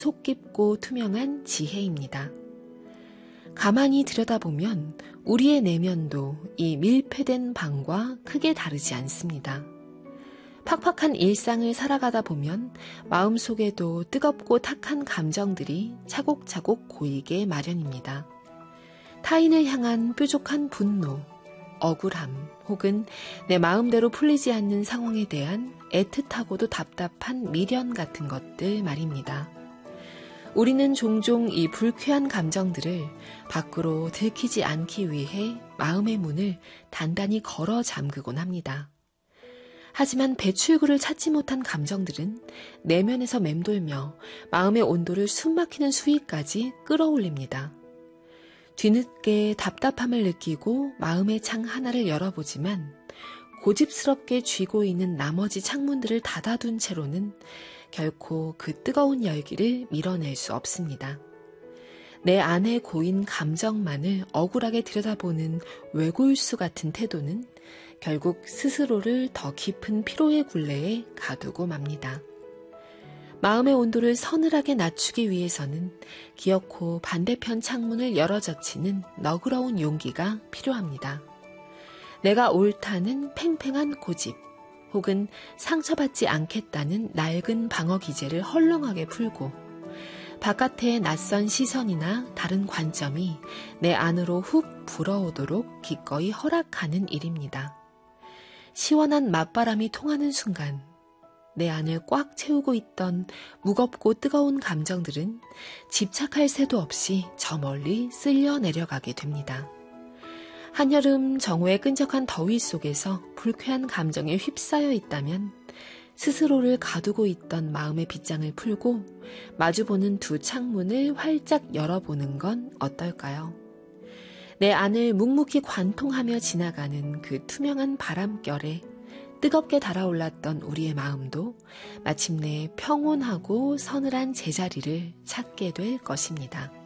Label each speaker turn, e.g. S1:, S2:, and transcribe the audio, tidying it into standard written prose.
S1: 속 깊고 투명한 지혜입니다. 가만히 들여다보면 우리의 내면도 이 밀폐된 방과 크게 다르지 않습니다. 팍팍한 일상을 살아가다 보면 마음속에도 뜨겁고 탁한 감정들이 차곡차곡 고이게 마련입니다. 타인을 향한 뾰족한 분노, 억울함, 혹은 내 마음대로 풀리지 않는 상황에 대한 애틋하고도 답답한 미련 같은 것들 말입니다. 우리는 종종 이 불쾌한 감정들을 밖으로 들키지 않기 위해 마음의 문을 단단히 걸어 잠그곤 합니다. 하지만 배출구를 찾지 못한 감정들은 내면에서 맴돌며 마음의 온도를 숨막히는 수위까지 끌어올립니다. 뒤늦게 답답함을 느끼고 마음의 창 하나를 열어보지만 고집스럽게 쥐고 있는 나머지 창문들을 닫아둔 채로는 결코 그 뜨거운 열기를 밀어낼 수 없습니다. 내 안에 고인 감정만을 억울하게 들여다보는 외골수 같은 태도는 결국 스스로를 더 깊은 피로의 굴레에 가두고 맙니다. 마음의 온도를 서늘하게 낮추기 위해서는 기어코 반대편 창문을 열어젖히는 너그러운 용기가 필요합니다. 내가 옳다는 팽팽한 고집, 혹은 상처받지 않겠다는 낡은 방어 기제를 헐렁하게 풀고 바깥의 낯선 시선이나 다른 관점이 내 안으로 훅 불어오도록 기꺼이 허락하는 일입니다. 시원한 맞바람이 통하는 순간 내 안을 꽉 채우고 있던 무겁고 뜨거운 감정들은 집착할 새도 없이 저 멀리 쓸려 내려가게 됩니다. 한여름 정오의 끈적한 더위 속에서 불쾌한 감정에 휩싸여 있다면 스스로를 가두고 있던 마음의 빗장을 풀고 마주보는 두 창문을 활짝 열어보는 건 어떨까요? 내 안을 묵묵히 관통하며 지나가는 그 투명한 바람결에 뜨겁게 달아올랐던 우리의 마음도 마침내 평온하고 서늘한 제자리를 찾게 될 것입니다.